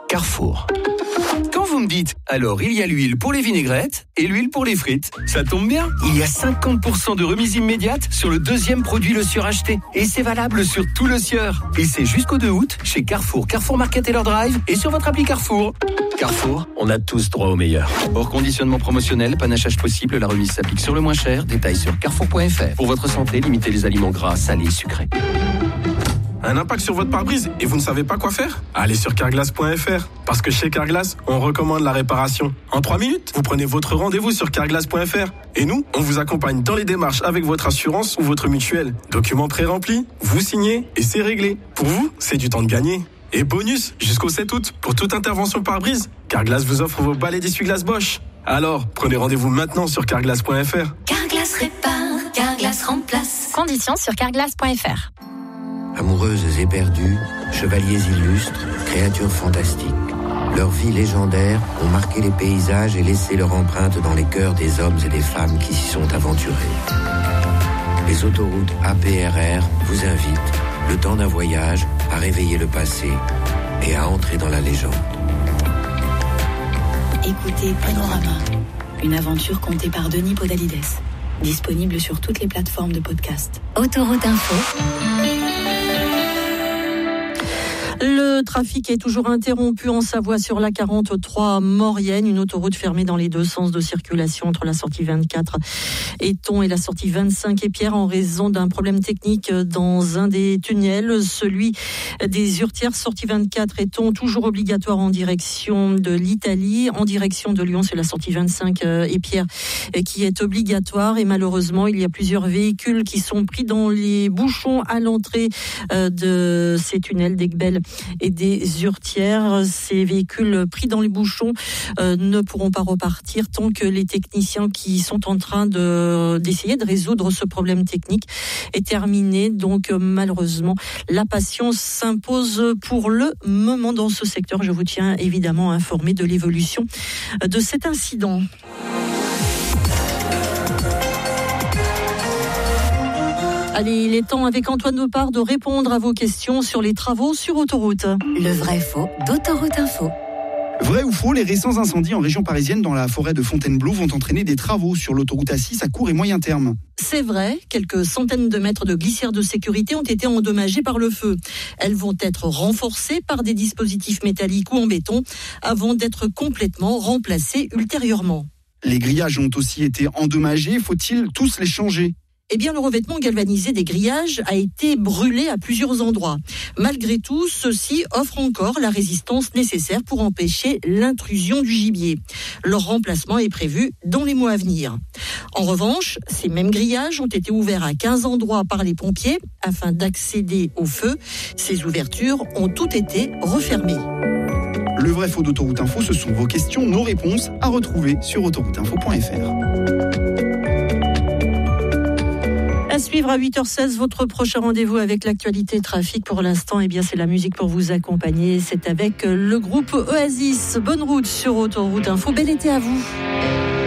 Carrefour. Quand vous me dites, alors il y a l'huile pour les vinaigrettes et l'huile pour les frites, ça tombe bien. Il y a 50% de remise immédiate sur le deuxième produit Le Sieur acheté. Et c'est valable sur tout Le Sieur. Et c'est jusqu'au 2 août chez Carrefour, Carrefour Market et leur Drive et sur votre appli Carrefour. Carrefour, on a tous droit au meilleur. Hors conditionnement promotionnel, panachage possible, la remise s'applique sur le moins cher. Détails sur carrefour.fr. Pour votre santé, limitez les aliments gras, salés, sucrés. Un impact sur votre pare-brise et vous ne savez pas quoi faire ? Allez sur carglass.fr. Parce que chez Carglass, on recommande la réparation. En 3 minutes, vous prenez votre rendez-vous sur carglass.fr. Et nous, on vous accompagne dans les démarches avec votre assurance ou votre mutuelle. Documents pré-remplis, vous signez et c'est réglé. Pour vous, c'est du temps de gagner. Et bonus, jusqu'au 7 août, pour toute intervention pare-brise, Carglass vous offre vos balais d'essuie-glace Bosch. Alors, prenez rendez-vous maintenant sur carglass.fr. Carglass répare, Carglass remplace. Conditions sur carglass.fr. Amoureuses éperdues, chevaliers illustres, créatures fantastiques. Leurs vies légendaires ont marqué les paysages et laissé leur empreinte dans les cœurs des hommes et des femmes qui s'y sont aventurés. Les autoroutes APRR vous invitent, le temps d'un voyage, à réveiller le passé et à entrer dans la légende. Écoutez Panorama, une aventure contée par Denis Podalides. Disponible sur toutes les plateformes de podcast. Autoroute Info. Le trafic est toujours interrompu en Savoie sur la 43 Maurienne, une autoroute fermée dans les deux sens de circulation entre la sortie 24 Éton et la sortie 25 Épierre en raison d'un problème technique dans un des tunnels, celui des Hurtières, sortie 24 Éton, toujours obligatoire en direction de l'Italie. En direction de Lyon, c'est la sortie 25 Épierre qui est obligatoire et malheureusement, il y a plusieurs véhicules qui sont pris dans les bouchons à l'entrée de ces tunnels d'Aiguebel et des Hurtières. Ces véhicules pris dans les bouchons ne pourront pas repartir tant que les techniciens qui sont en train d'essayer de résoudre ce problème technique est terminé. Donc malheureusement, la patience s'impose pour le moment dans ce secteur. Je vous tiens évidemment informé de l'évolution de cet incident. Allez, il est temps avec Antoine Dopard de répondre à vos questions sur les travaux sur autoroute. Le vrai-faux d'Autoroute Info. Vrai ou faux, les récents incendies en région parisienne dans la forêt de Fontainebleau vont entraîner des travaux sur l'autoroute A6 à court et moyen terme. C'est vrai, quelques centaines de mètres de glissières de sécurité ont été endommagées par le feu. Elles vont être renforcées par des dispositifs métalliques ou en béton avant d'être complètement remplacées ultérieurement. Les grillages ont aussi été endommagés, faut-il tous les changer ? Eh bien, le revêtement galvanisé des grillages a été brûlé à plusieurs endroits. Malgré tout, ceux-ci offrent encore la résistance nécessaire pour empêcher l'intrusion du gibier. Leur remplacement est prévu dans les mois à venir. En revanche, ces mêmes grillages ont été ouverts à 15 endroits par les pompiers afin d'accéder au feu. Ces ouvertures ont toutes été refermées. Le vrai faux d'Autoroute Info, ce sont vos questions, nos réponses à retrouver sur autorouteinfo.fr. À suivre à 8h16, votre prochain rendez-vous avec l'actualité trafic. Pour l'instant, eh bien, c'est la musique pour vous accompagner. C'est avec le groupe Oasis. Bonne route sur Autoroute Info. Bel été à vous.